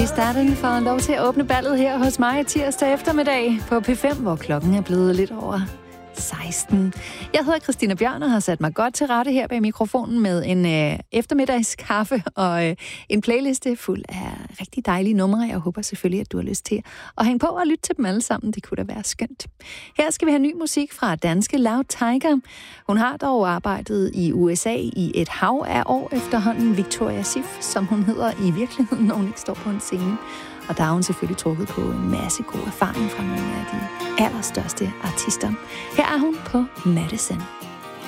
Ziggy Stardust får lov til at åbne ballet her hos mig tirsdag eftermiddag på P5, hvor klokken er blevet lidt over 16. Jeg hedder Christina Bjørn og har sat mig godt til rette her bag mikrofonen med en eftermiddagskaffe og en playliste fuld af rigtig dejlige numre. Jeg håber selvfølgelig, at du har lyst til at hænge på og lytte til dem alle sammen. Det kunne da være skønt. Her skal vi have ny musik fra danske Loud Tiger. Hun har dog arbejdet i USA i et hav af år efterhånden. Victoria Sif, som hun hedder i virkeligheden, når hun ikke står på en scene. Og der har hun selvfølgelig trukket på en masse god erfaring fra nogle af de allerstørste artister. Her er hun på Madison.